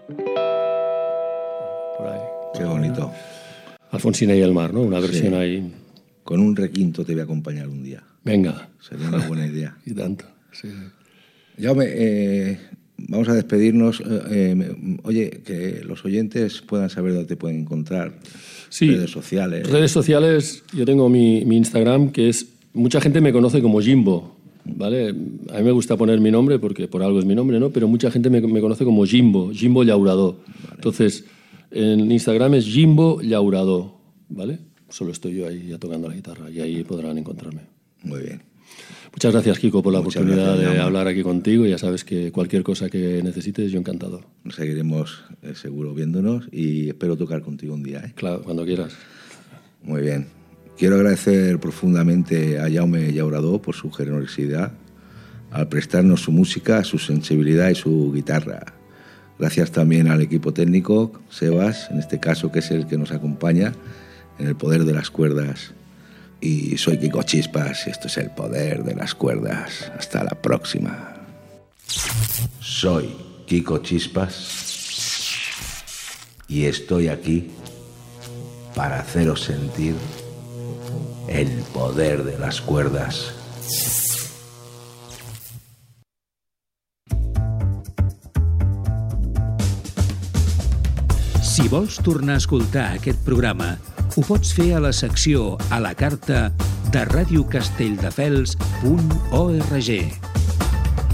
Por ahí. Qué bonito. Alfonsina y el mar, ¿no? Una versión ahí. Con un requinto te voy a acompañar un día. Venga. Sería una buena idea. Y tanto, sí. Jaume, vamos a despedirnos. Oye, que los oyentes puedan saber dónde te pueden encontrar. Sí. Redes sociales. Redes sociales, yo tengo mi Instagram, que es... Mucha gente me conoce como Jimbo, ¿vale? A mí me gusta poner mi nombre porque por algo es mi nombre, ¿no? Pero mucha gente me conoce como Jimbo Llaurador. Vale. Entonces, en Instagram es Jimbo Llaurador, ¿vale? Solo estoy yo ahí ya tocando la guitarra y ahí podrán encontrarme. Muy bien. Muchas gracias, Kiko, por la Muchas oportunidad gracias, de hablar aquí contigo. Ya sabes que cualquier cosa que necesites, yo encantado. Nos seguiremos seguro viéndonos y espero tocar contigo un día, ¿eh? Claro, cuando quieras. Muy bien. Quiero agradecer profundamente a Jaume Llaurador por su generosidad al prestarnos su música, su sensibilidad y su guitarra. Gracias también al equipo técnico, Sebas, en este caso, que es el que nos acompaña en el poder de las cuerdas. Y soy Kiko Chispas y esto es el poder de las cuerdas. Hasta la próxima. Soy Kiko Chispas y estoy aquí para haceros sentir el poder de las cuerdas. Si vols tornar a escoltar aquest programa, ho pots fer a la secció a la carta de radiocastelldefels.org.